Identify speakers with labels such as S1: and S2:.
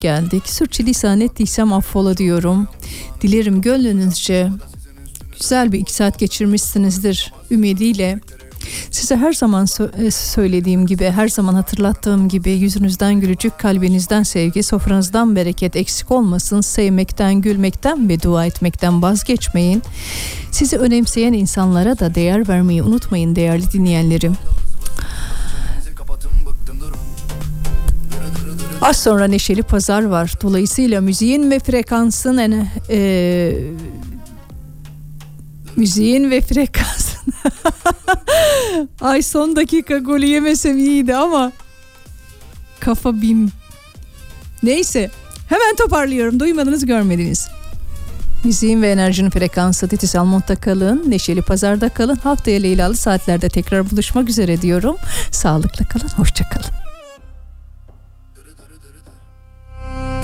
S1: geldik. Sürçülisan ettiysem affola diyorum. Dilerim gönlünüzce güzel bir 2 saat geçirmişsinizdir ümidiyle. Size her zaman söylediğim gibi, her zaman hatırlattığım gibi, yüzünüzden gülücük, kalbinizden sevgi, sofranızdan bereket eksik olmasın. Sevmekten, gülmekten ve dua etmekten vazgeçmeyin. Sizi önemseyen insanlara da değer vermeyi unutmayın değerli dinleyenlerim. Az sonra Neşeli Pazar var. Dolayısıyla müziğin ve frekansın ay son dakika golü yemesem iyiydi ama kafa bin. Neyse, hemen toparlıyorum. Duymadınız, görmediniz. Müziğin ve enerjinin frekansı Titiz Almont'ta kalın. Neşeli Pazar'da kalın. Haftaya Leylalı saatlerde tekrar buluşmak üzere diyorum. Sağlıkla kalın, hoşça kalın.